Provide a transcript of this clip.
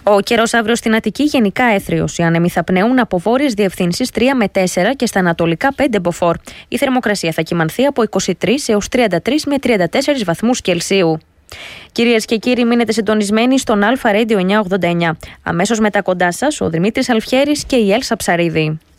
Ο καιρός αύριο στην Αττική γενικά έθριος. Οι άνεμοι θα πνέουν από βόρειες διευθύνσεις 3 με 4 και στα ανατολικά 5 μποφόρ. Η θερμοκρασία θα κυμανθεί από 23 έως 33 με 34 βαθμούς Κελσίου. Κυρίες και κύριοι, μείνετε συντονισμένοι στον Αλφα Radio 989. Αμέσως μετά κοντά σας ο Δημήτρης Αλφιέρης και η Έλσα Ψαρίδη.